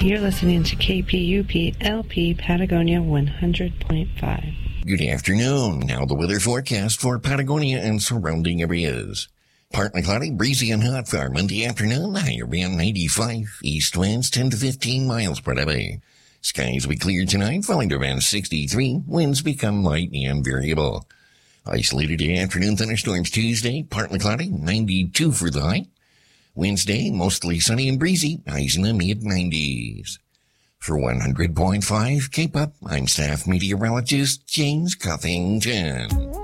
You're listening to KPUP LP Patagonia 100.5. Good afternoon. Now the weather forecast for Patagonia and surrounding areas. Partly cloudy, breezy and hot for Monday afternoon. High around 95. East winds 10 to 15 miles per hour. Skies will be clear tonight, falling to around 63. Winds become light and variable. Isolated afternoon thunderstorms Tuesday, partly cloudy, 92 for the high. Wednesday, mostly sunny and breezy, highs in the mid-90s. For 100.5 K-Pop, I'm staff meteorologist James Cuffington.